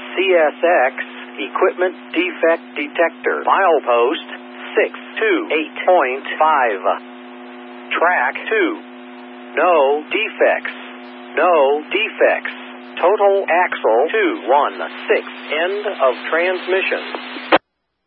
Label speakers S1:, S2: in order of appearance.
S1: CSX Equipment Defect Detector. Milepost 628.5. Track 2. No defects. No defects. Total axle 216. End of transmission.